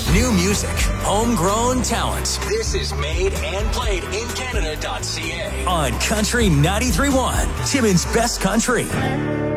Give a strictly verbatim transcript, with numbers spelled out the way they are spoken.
New music, homegrown talent. This is made and played in Canada dot C A on Country ninety-three point one, Timmins Best Country.